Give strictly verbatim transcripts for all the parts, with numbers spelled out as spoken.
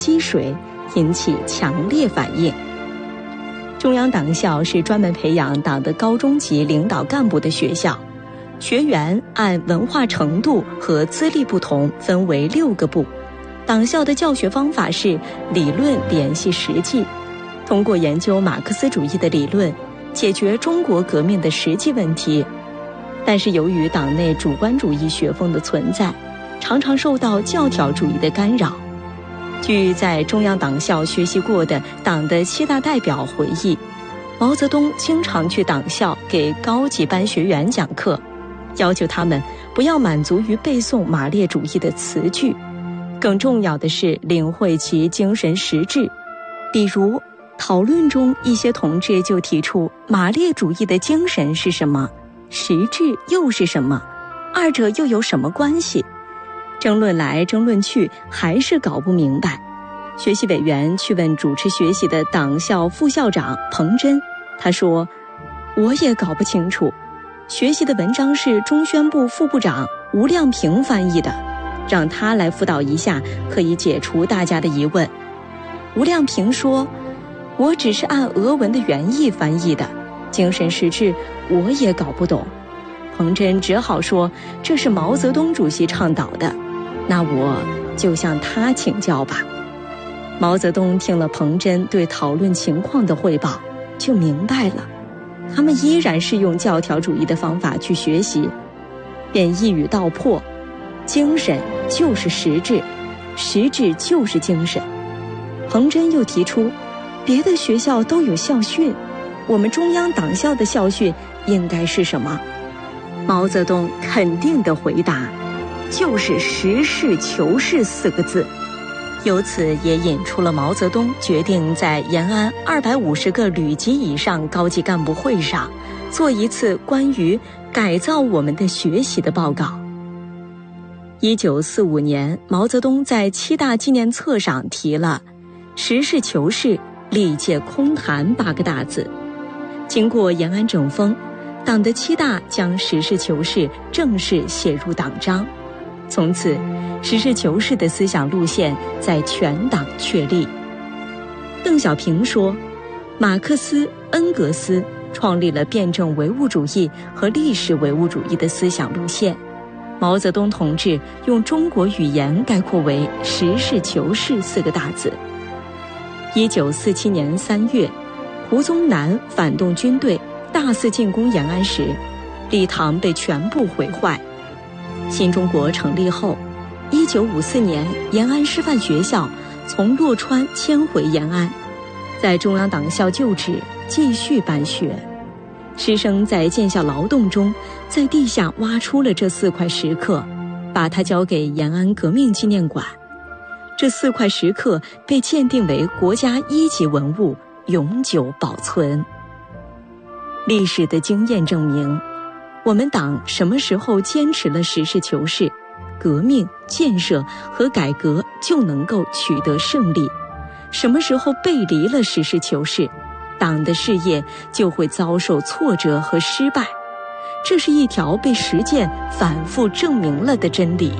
积水，引起强烈反应。中央党校是专门培养党的高中级领导干部的学校，学员按文化程度和资历不同分为六个部。党校的教学方法是理论联系实际，通过研究马克思主义的理论，解决中国革命的实际问题。但是由于党内主观主义学风的存在，常常受到教条主义的干扰。据在中央党校学习过的党的七大代表回忆，毛泽东经常去党校给高级班学员讲课，要求他们不要满足于背诵马列主义的词句，更重要的是领会其精神实质。比如讨论中，一些同志就提出马列主义的精神是什么，实质又是什么，二者又有什么关系？争论来争论去，还是搞不明白。学习委员去问主持学习的党校副校长彭真，他说：“我也搞不清楚。学习的文章是中宣部副部长吴亮平翻译的，让他来辅导一下，可以解除大家的疑问。”吴亮平说：“我只是按俄文的原意翻译的，精神实质我也搞不懂。”彭真只好说：“这是毛泽东主席倡导的，那我就向他请教吧。”毛泽东听了彭真对讨论情况的汇报，就明白了，他们依然是用教条主义的方法去学习，便一语道破：精神就是实质，实质就是精神。彭真又提出，别的学校都有校训，我们中央党校的校训应该是什么？毛泽东肯定地回答，就是实事求是四个字。由此也引出了毛泽东决定在延安二百五十个旅级以上高级干部会上做一次关于改造我们的学习的报告。一九四五年，毛泽东在七大纪念册上提了实事求是，历届空谈八个大字。经过延安整风，党的七大将实事求是正式写入党章，从此实事求是的思想路线在全党确立。邓小平说，马克思、恩格斯创立了辩证唯物主义和历史唯物主义的思想路线，毛泽东同志用中国语言概括为实事求是四个大字。一九四七年三月，胡宗南反动军队大肆进攻延安时，礼堂被全部毁坏。新中国成立后，一九五四年，延安师范学校从洛川迁回延安，在中央党校就职，继续办学。师生在建校劳动中，在地下挖出了这四块石刻，把它交给延安革命纪念馆。这四块石刻被鉴定为国家一级文物，永久保存。历史的经验证明，我们党什么时候坚持了实事求是，革命、建设和改革就能够取得胜利；什么时候背离了实事求是，党的事业就会遭受挫折和失败。这是一条被实践反复证明了的真理。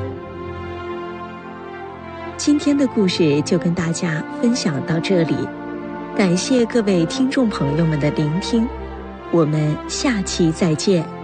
今天的故事就跟大家分享到这里，感谢各位听众朋友们的聆听，我们下期再见。